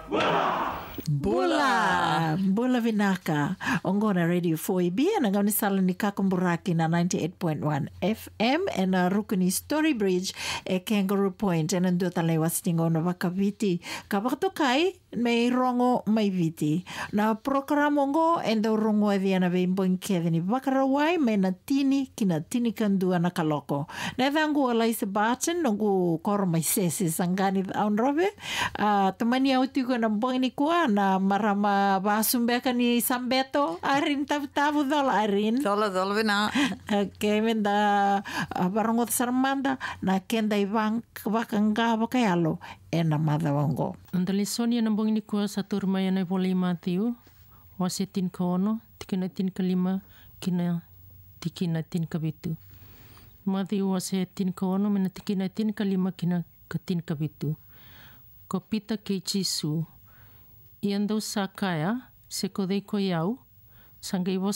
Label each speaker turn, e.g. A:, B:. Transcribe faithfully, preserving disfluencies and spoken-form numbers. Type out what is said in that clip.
A: Bula, Bula Vinaka, Ongona Radio four E B, and I'm going to sal ni Kakumburaki na ninety-eight point one F M, and a Rukuni Story Bridge, e Kangaroo Point, and ando talay wastingo na wakaviti. Kapakatokai, may rongo may viti. Na programo ngo, endo rongo e viana veimbo in Kevin Vakarawai, may na tini, kina tini kandua na kaloko. Na vangu alay sa batin, nungu koro may sesi sangani aun robe, uh, tamani au tigo na mbong ni kuan, na marama basumbekan ni Sambeto arin tabu-tabu dol arin
B: dol dol vina
A: okay menda barongot sarmanda na kenda ibang bakanga bakayalo ena madawango
C: andali sonia nambong ni ko sa turma yana poli matiu wasetin kono tikina tin kalima kina tikina tin kabitu matiu wasetin kono mena tikina tin kalima kina katin kabitu kopita kechisu Iando sakaya se kodei ko yau sanga iwo